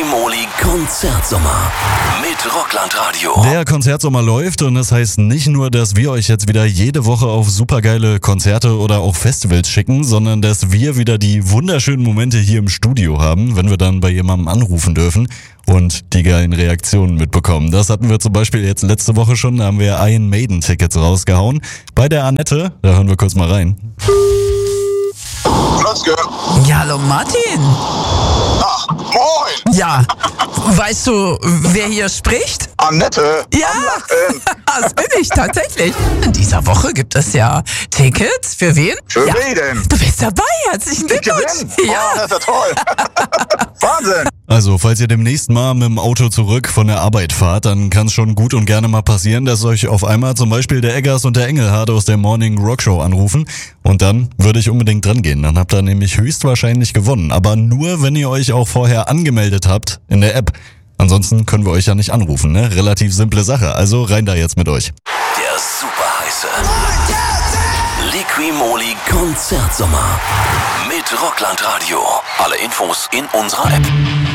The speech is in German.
Liqui-Moly Konzertsommer mit Rockland-Radio. Der Konzertsommer läuft und das heißt nicht nur, dass wir euch jetzt wieder jede Woche auf supergeile Konzerte oder auch Festivals schicken, sondern dass wir wieder die wunderschönen Momente hier im Studio haben, wenn wir dann bei jemandem anrufen dürfen und die geilen Reaktionen mitbekommen. Das hatten wir zum Beispiel jetzt letzte Woche schon, da haben wir Iron Maiden Tickets rausgehauen. Bei der Annette, da hören wir kurz mal rein. Flotzke. Ja, hallo Martin. Ach, moin. Ja, weißt du, wer hier spricht? Annette. Ja, das bin ich tatsächlich. In dieser Woche gibt es ja Tickets. Für wen? Für ja. wen denn? Du bist dabei, herzlichen Glückwunsch. Ja. Oh, das ist ja toll. Wahnsinn. Also, falls ihr demnächst mal mit dem Auto zurück von der Arbeit fahrt, dann kann es schon gut und gerne mal passieren, dass euch auf einmal zum Beispiel der Eggers und der Engelhardt aus der Morning Rock Show anrufen. Und dann würde ich unbedingt dran gehen. Dann habt ihr nämlich höchstwahrscheinlich gewonnen. Aber nur, wenn ihr euch auch vorher angemeldet habt in der App. Ansonsten können wir euch ja nicht anrufen, ne? Relativ simple Sache. Also rein da jetzt mit euch. Der super heiße Liqui-Moly Konzertsommer mit Rockland-Radio. Alle Infos in unserer App.